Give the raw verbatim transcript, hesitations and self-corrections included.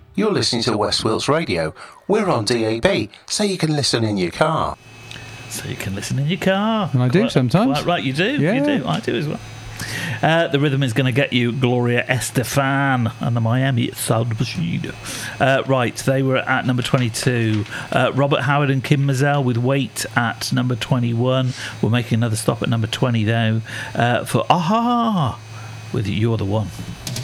You're listening to West Wilts Radio. We're on D A B, so you can listen in your car. So you can listen in your car. And I do quite, sometimes. Quite right, you do. Yeah. You do. I do as well. Uh, the rhythm is going to get you Gloria Estefan and the Miami Sound Machine. Uh, right, they were at number twenty-two. Uh, Robert Howard and Kim Mazel with Wait at number twenty-one. We're making another stop at number twenty, though, uh, for Aha with You're the One.